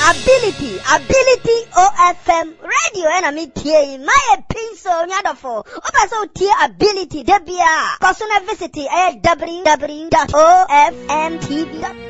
ability OFM radio and me tie my pencil nyadofo obaso tie ability debia kosona visit www.ofmtv.com